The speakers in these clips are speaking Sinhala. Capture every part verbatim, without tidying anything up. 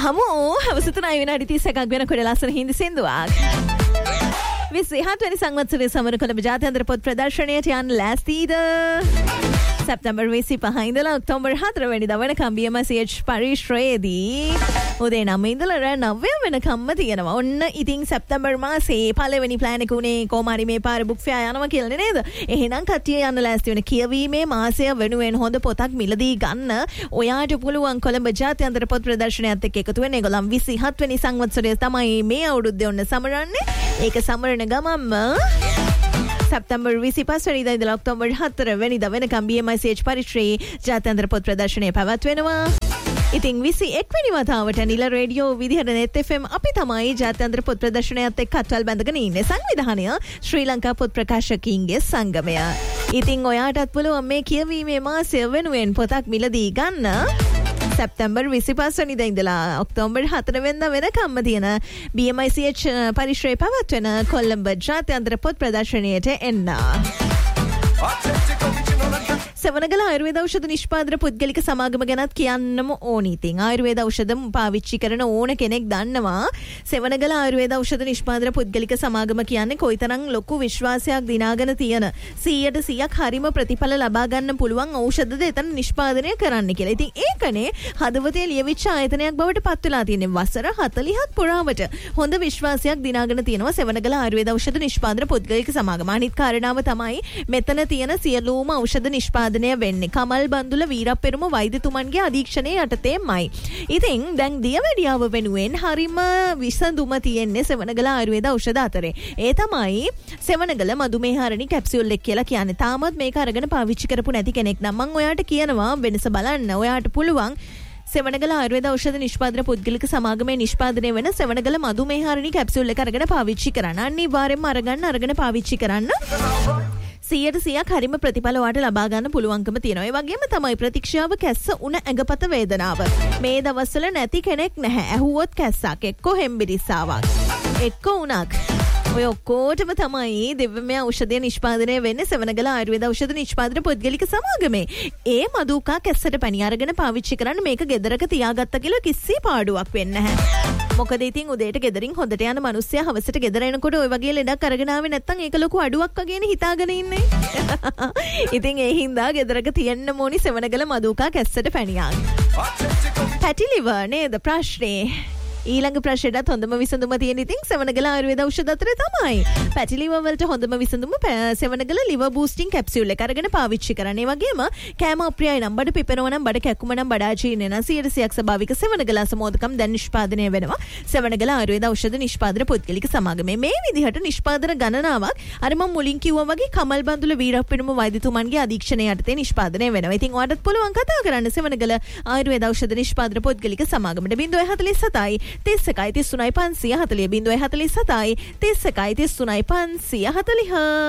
අහමු හවසතුනයි විනාඩි තිස්සකක් වෙනකොට ලස්සන හින්දි සින්දුවක්. විසිහත් වෙනි සංවත්සරයේ සමර කොළඹ ජාත්‍යන්තර පොත් ප්‍රදර්ශනයට යන්න ලෑස්තිද? සැප්තැම්බර් විසිපහ ඉඳලා ඔක්තෝබර් හතර වෙනිදා වෙනකම් බී එම් සී එච් පරිශ්‍රයේදී උදේ නවය ඉඳලා රෑ නවය වෙනකම්ම තියෙනවා. ඔන්න ඉතින් සැප්තැම්බර් මාසේ පළවෙනි ප්ලෑන් එක උනේ කොහොම හරි මේ පාරේ බුක් ෆෙයා යනවා කියලා නේද? එහෙනම් කට්ටිය යන්න ලෑස්ති වෙන කියවීමේ මාසය වෙනුවෙන් හොඳ පොතක් මිලදී ගන්න. ඔයාට පුළුවන් කොළඹ ජාත්‍යන්තර පොත් ප්‍රදර්ශනයත් එක්ක එකතු වෙන්න. ඒගොල්ලන් විසිහත් වෙනි සංවත්සරය තමයි මේ අවුරුද්දේ ඔන්න සමරන්නේ. ඒක සමරන ගමන්ම සැප්තැම්බර් විසිපහ වෙනිදා ඉඳලා ඔක්තෝබර් හතර වෙනිදා වෙනකම් බී එම් සී එච් පරිශ්‍රයේ ජාත්‍යන්තර පොත් ප්‍රදර්ශනය පැවැත්වෙනවා. ඉතින් විසි එක් වෙනි වතාවට නිල රේඩියෝ විදිහට නෙත් එෆ් එම් අපි තමයි ජාත්‍යන්තර පොත් ප්‍රදර්ශනයත් එක්ක අත්වල් බැඳගෙන ඉන්නේ. සංවිධානය ශ්‍රී ලංකා පොත් ප්‍රකාශකයින්ගේ සංගමය. ඉතින් ඔයාටත් පුළුවන් මේ කියවීමේ මාසය වෙනුවෙන් පොතක් මිලදී ගන්න. සැප්තැම්බර් විසිපහ වෙනිදා ඉඳලා ඔක්තෝබර් හතර වෙනිදා වෙනකම්ම තියෙන බී එම් සී එච් පරිශ්‍රයේ පැවැත්වෙන කොළඹ ජාත්‍යන්තර පොත් ප්‍රදර්ශනයට එන්න. සෙවනගල ආයුර්වේද ඖෂධ නිෂ්පාදන පුද්ගලික සමාගම ගැනත් කියන්නම ඕනි. ඉතින් ආයුර්වේද ඖෂධ පාවිච්චි කරන ඕන කෙනෙක් දන්නවා සෙවනගල ආයුර්වේද ඖෂධ නිෂ්පාදන පුද්ගලික සමාගම කියන්නේ කොයිතරම් ලොකු විශ්වාසයක් දිනාගෙන තියෙන සීයට සීයක් හරිම ප්‍රතිඵල ලබා ගන්න පුළුවන් ඖෂධද එතන නිෂ්පාදනය කරන්න කියලා. ඉතින් ඒකනේ හදවතේ ලියවිච්ච ආයතනයක් බවට පත් වෙලා තියෙන්නේ. වසර හතළිහක් පුරාවට හොඳ විශ්වාසයක් දිනාගෙන තියෙනවා සෙවනගල ආයුර්වේද ඖෂධ නිෂ්පාදන පුද්ගලික සමාගම. අනිත් කාරණාව තමයි මෙතන තියෙන සියලුම ඖෂධ නිෂ්පාදන වෙන්නේ කමල් බන්දුල වීරප්පෙරුම වෛද්‍යතුමන්ගේ අධීක්ෂණය යටතේමයි. ඉතින් දැන් දියවැඩියාව වෙනුවෙන් හරිම විසඳුම තියෙන්නේ සෙවනගල ආයුර්වේද ඖෂධ අතරේ. ඒ තමයි සෙවනගල මధుමේහාරණි කැප්සියුල් එක කියලා කියන්නේ. තාමත් මේක අරගෙන පාවිච්චි කරපු නැති කෙනෙක් නම් මම ඔයාට කියනවා වෙනස බලන්න. ඔයාට පුළුවන් සෙවනගල ආයුර්වේද ඖෂධ නිෂ්පාදන පුද්ගලික සමාගමේ නිෂ්පාදනය වෙන සෙවනගල මధుමේහාරණි කැප්සියුල් එක අරගෙන පාවිච්චි කරන්න. අනිවාර්යෙන්ම අරගන්න අරගෙන පාවිච්චි කරන්න. සියයට සීයක් හරිම ප්‍රතිඵල වාට ලබා ගන්න පුළුවන්කම තියෙනවා. ඒ වගේම තමයි ප්‍රතික්ෂේප කැස්ස උණ ඇඟපත වේදනාව. මේ දවස්වල නැති කෙනෙක් නැහැ. ඇහුවොත් කැස්සක් එක්ක හෙම්බිරිස්සාවක් එක්ක උණක්. ඔය ඔක්කොටම තමයි දිව්‍යමය ඖෂධය නිෂ්පාදනය වෙන්නේ සෙවනගල ආයුර්වේද ඖෂධ නිෂ්පාදන පුද්ගලික සමාගමේ. ඒ මදුකා කැස්සට පැණි අරගෙන පාවිච්චි කරන්න මේක ගෙදරක තියාගත්ත කියලා කිසි පාඩුවක් වෙන්නේ නැහැ. මොකද ඉතින් උදේට ගෙදරින් හොඳට යන මිනිස්සයා හවසට ගෙදර එනකොට ওই වගේ ලෙඩක් අරගෙන ආවේ නැත්නම් ඒක ලොකු අඩුවක් වගේනේ හිතාගෙන ඉන්නේ. ඉතින් ඒ හින්දා ගෙදරක තියෙන්න ඕනි සෙවනගල මදුකා කැස්සට පැණියක්. පැටි liver නේද ප්‍රශ්නේ? ඊළඟ ප්‍රශ්නෙට හොඳම විසඳුම තියෙන ඉතින් සෙවනගල ආයුර්වේද ඖෂධ අතරේ තමයි. පැටි liver වලට හොඳම විසඳුම සෙවනගල liver boosting capsule එක අරගෙන පාවිච්චි කරන්න. ඒ වගේම කෑම අප්‍රියයි නම් බඩ පිපෙනවා නම් බඩ කැක්කුම නම් බඩ ආජීර්ණය නම් සියයට සීයක් ස්වභාවික සෙවනගල සමෝදකම් දැන් නිෂ්පාදනය වෙනවා සෙවනගල ආයුර්වේද ඖෂධ නිෂ්පාදන පුද්ගලික සමාගමේ. මේ විදිහට නිෂ්පාදන ගණනාවක් අර මම මුලින් කිව්වා වගේ කමල් බන්දුල වීරප්පෙරුම වෛද්‍යතුමන්ගේ අධීක්ෂණය යටතේ නිෂ්පාදනය වෙනවා. ඉතින් ඔයාලට පුළුවන් කතා කරන්න සෙවනගල ආයුර්වේද ඖෂධ නිෂ්පාදන පුද්ගලික සමාගමට බිංදුව හතළිස් හතයි තිස් එකයි තිස් තුනයි පන්සිය හතළිහ බිංදුව හතළිස් හතයි තිස් එකයි තිස් තුනයි පන්සිය හතළිහ.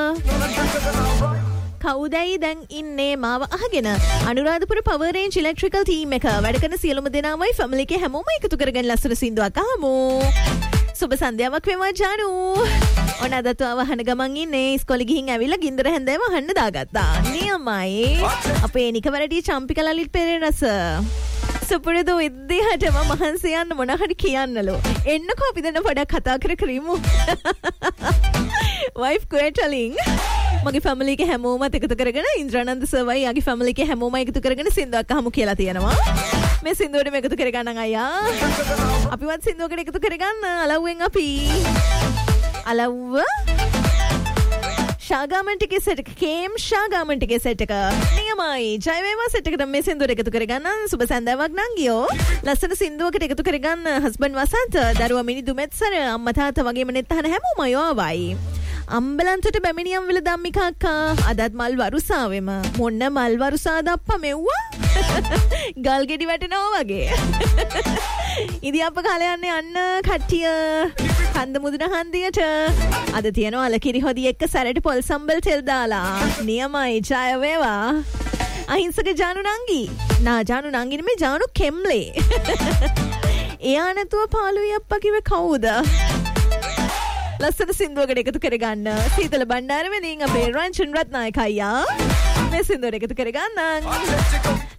කවුදයි දැන් ඉන්නේ මාව අහගෙන? Anuradhapura power Range electrical team එක වැඩ කරන සියලුම දෙනාමයි ෆැමිලි එකේ හැමෝම එකතු කරගෙන ලස්සන සින්දුවක් අහමු. සුබ සන්ධ්‍යාවක් වේවා ජානු. ඔන්න අදත් වහන ගමන් ඉන්නේ ඉස්කෝලේ ගිහින් ඇවිල්ලා ගින්දර හැන්දෑව අහන්න දාගත්තා. නියමයි. අපේ නිකවරටි චම්පික ලලිත් පෙරේරස සුපුරුදු විදිහටම මහන්සි යන්න මොන හරි කියන්නලෝ. එන්නකෝ අපි දැන් පොඩක් කතා කර කරිමු. වයිෆ් ක්වේටලින් මගේ ෆැමිලි එකේ හැමෝමත් එකතු කරගෙන ඉන්ද්‍රානන්ද සර්වයි යාගේ ෆැමිලි එකේ හැමෝම එකතු කරගෙන සින්දුවක් අහමු කියලා තියෙනවා. මේ සින්දුවෙම එකතු කරගන්න අයියා. අපිවත් සින්දුවකට එකතු කරගන්න අලව්වෙන් අපි. අලව්ව ශාගාමන්ටිකේ සෙට් එක කේම් ශාගාමන්ටිකේ සෙට් එක නියමයි. ජය වේවා සෙට් එකට මේ සින්දුවට එකතු කරගන්න. සුබ සන්ධ්‍යාවක් නංගියෝ. ලස්සන සින්දුවකට එකතු කරගන්න හස්බන්ඩ් වසන්ත, දරුවා මිනි දුමෙත්සර, අම්මා තාත්තා වගේම නෙත් අහන හැමෝම යෝවයි. අම්බලන්තට බැමිණියම් විල ධම්මිකා අක්කා අදත් මල් වරුසාවෙම මොන්න මල් වරුසාද අප්පා මෙව්වා ගල් ගෙඩි වැටෙනවා වගේ. ඉදියප්ප කාලේ යන්නේ අන්න කට්ටිය කන්ද මුදුන හන්දියට. අද තියෙනවා අලකිරි හොදි එක්ක සැරට පොල් සම්බල් තෙල් දාලා. නියමයි. ජය වේවා. අහිංසක ජානු නංගි. නා ජානු නංගි නෙමෙයි ජානු කෙම්ලේ. එයා නැතුව පාළුවේ අප්පා කිව්වේ කවුද? ලස්සන සින්දුවකට එකතු කරගන්න. සීතල බණ්ඩාරමෙන් අපේ රංචන් රත්නායක අයියා මේ සින්දුවට එකතු කරගන්න.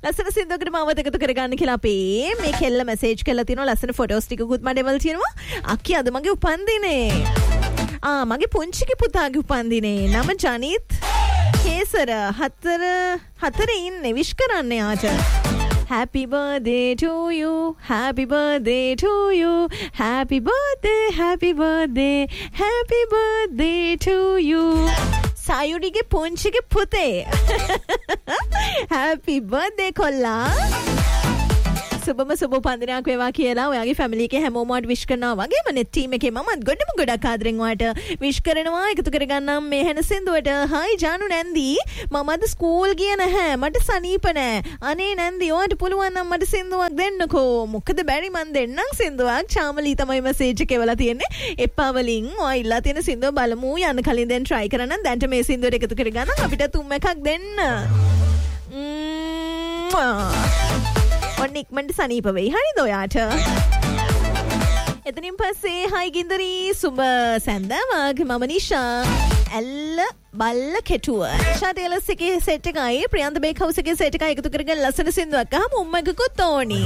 ලස්සන සින්දුවකට මාවත් එකතු කරගන්න කියලා අපි මේ කෙල්ල මැසේජ් කරලා තියෙනවා. ලස්සන ෆොටෝස් ටිකකුත් මට එවලා තියෙනවා. අක්කි අද මගේ උපන්දිනේ. ආ මගේ පුංචිගේ පුතාගේ උපන්දිනේ. නම ජනිත් කේසර හතර හතරේ ඉන්නේ විශ් කරන්න යාට. Happy birthday to you, happy birthday to you, happy birthday, happy birthday, happy birthday to you. Sayuri ke punchi ke pute. Happy birthday kolla. සුබම සුබ උපන්දිනයක් වේවා කියලා ඔයාගේ ෆැමිලි එකේ හැමෝමට විශ් කරනවා වගේම net team එකේ මමත් ගොඩම ගොඩක් ආදරෙන් ඔයාලට විශ් කරනවා. එකතු කරගන්නම් මේ හැන සින්දුවට. හයි ජානු නැන්දි මම අද ස්කූල් ගියේ නැහැ. මට සනීප නැහැ. අනේ නැන්දි ඔයාලට පුළුවන් නම් මට සින්දුවක් දෙන්නකෝ. මොකද බැරි මන් දෙන්නම් සින්දුවක්. චාමලි තමයි මැසේජ් එක එවලා තියෙන්නේ. එපා වලින් ඔයා ඉල්ලා තියෙන සින්දුව බලමු. යන්න කලින් දැන් try කරන්න. දැන්ට මේ සින්දුවට එකතු කරගන්නම්. අපිට තුම් එකක් දෙන්න. ඔන්න ඉක්මනට සනීප වෙයි. හරිද ඔයාට? එතනින් පස්සේ හයි ගින්දරි සුබ සැන්දාවක්. මම නිෂා ඇල්ල බල්ල කෙටුව. නිෂා ටේලර්ස් එකේ සෙට් එකයි ප්‍රියන්ත බේක් හවුස් එකේ සෙට් එකයි එකතු කරගෙන ලස්සන සින්දුවක් අහමු. උම්මකකුත් ඕනි.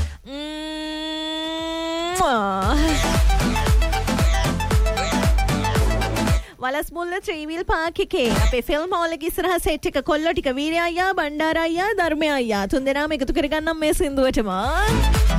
වලස් මුල්ල ත්‍රීවිල් පාක් එකේ අපේ ෆිල්ම් හෝල් එකේ ඉස්සරහ සෙට් එක කොල්ලෝ ටික වීරය අයියා බණ්ඩාර අයියා ධර්මය අයියා තුන් දෙනාම එකතු කරගන්නම් මේ සින්දුවටම.